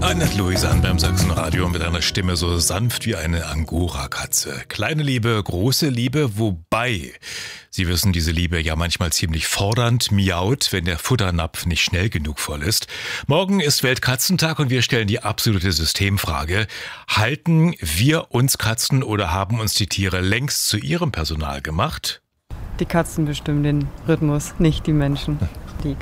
Annette-Louise an beim Sachsenradio mit einer Stimme so sanft wie eine Angora-Katze. Kleine Liebe, große Liebe, wobei, Sie wissen, diese Liebe ja manchmal ziemlich fordernd miaut, wenn der Futternapf nicht schnell genug voll ist. Morgen ist Weltkatzentag und wir stellen die absolute Systemfrage. Halten wir uns Katzen oder haben uns die Tiere längst zu ihrem Personal gemacht? Die Katzen bestimmen den Rhythmus, nicht die Menschen. Die